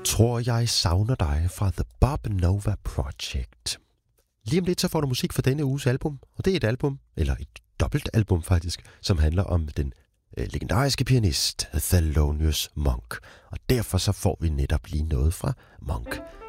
Tror jeg savner dig fra The Bob Nova Project. Lige om lidt så får du musik fra denne uges album, og det er et album, eller et dobbelt album faktisk, som handler om den legendariske pianist Thelonious Monk. Og derfor så får vi netop lige noget fra Monk.